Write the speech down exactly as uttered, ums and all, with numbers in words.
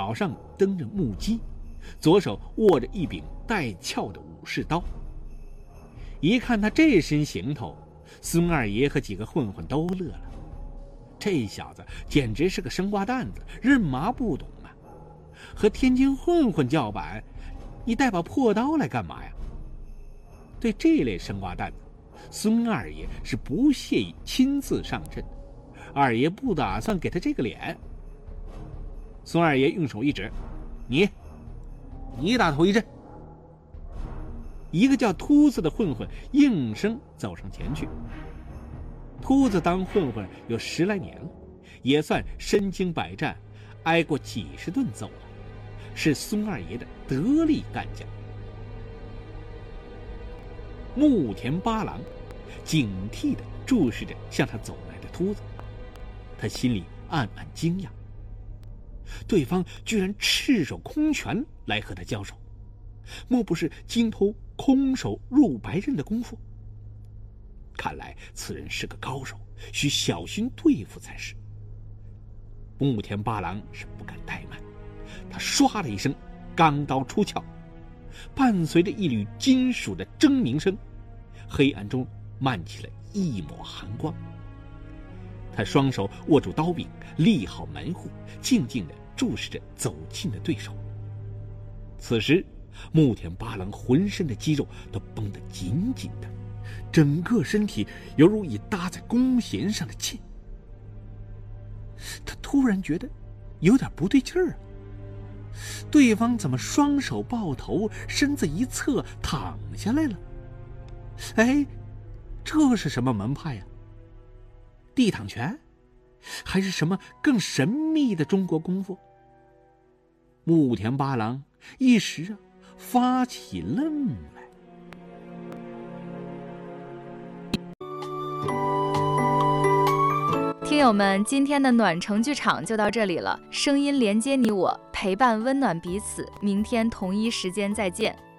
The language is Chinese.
脚上蹬着木屐，左手握着一柄带鞘的武士刀。一看他这身行头，孙二爷和几个混混都乐了。这小子简直是个生瓜蛋子，认麻不懂啊！和天津混混叫板，你带把破刀来干嘛呀？对这类生瓜蛋子，孙二爷是不屑于亲自上阵，二爷不打算给他这个脸。孙二爷用手一指，你你打头一阵。一个叫秃子的混混应声走上前去。秃子当混混有十来年了，也算身经百战，挨过几十顿揍了，是孙二爷的得力干将。木田八郎警惕地注视着向他走来的秃子，他心里暗暗惊讶，对方居然赤手空拳来和他交手，莫不是精通空手入白刃的功夫？看来此人是个高手，需小心对付才是。木田八郎是不敢怠慢，他唰的一声，钢刀出鞘，伴随着一缕金属的铮鸣声，黑暗中漫起了一抹寒光。他双手握住刀柄，立好门户，静静地注视着走近的对手。此时木田八郎浑身的肌肉都绷得紧紧的，整个身体犹如已搭在弓弦上的箭。他突然觉得有点不对劲儿啊，对方怎么双手抱头，身子一侧躺下来了？哎，这是什么门派呀？地躺拳，还是什么更神秘的中国功夫？木田八郎一时啊发起愣来。 听友们，今天的暖城剧场就到这里了，声音连接你我，陪伴温暖彼此，明天同一时间再见。